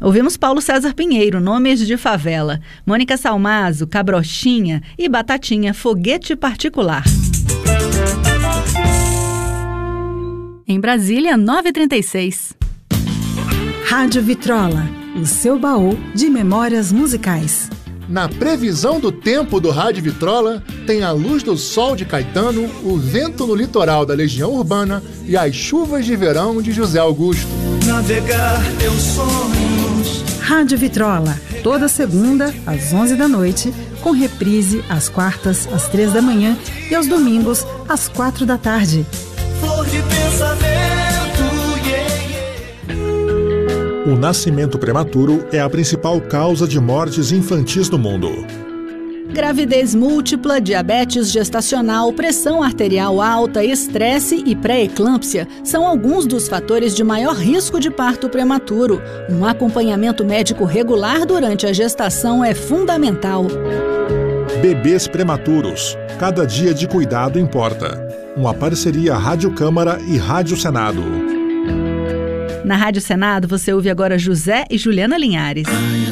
Ouvimos Paulo César Pinheiro, Nomes de Favela, Mônica Salmazo, Cabrochinha e Batatinha, Foguete Particular. Em Brasília, 9h36. Rádio Vitrola, o seu baú de memórias musicais. Na previsão do tempo do Rádio Vitrola, tem a luz do sol de Caetano, o vento no litoral da Legião Urbana e as chuvas de verão de José Augusto. Navegar teus sonhos. Rádio Vitrola, toda segunda às 11 da noite, com reprise às quartas às 3 da manhã e aos domingos às 4 da tarde. Flor de pensamento. O nascimento prematuro é a principal causa de mortes infantis no mundo. Gravidez múltipla, diabetes gestacional, pressão arterial alta, estresse e pré-eclâmpsia são alguns dos fatores de maior risco de parto prematuro. Um acompanhamento médico regular durante a gestação é fundamental. Bebês prematuros. Cada dia de cuidado importa. Uma parceria Rádio Câmara e Rádio Senado. Na Rádio Senado, você ouve agora José e Juliana Linhares.